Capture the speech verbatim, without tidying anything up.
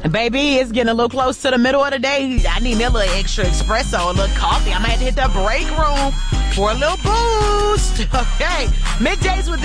Baby, it's getting a little close to the middle of the day. I need me a little extra espresso, a little coffee. I'm going to have to hit the break room for a little boost. Okay. Middays with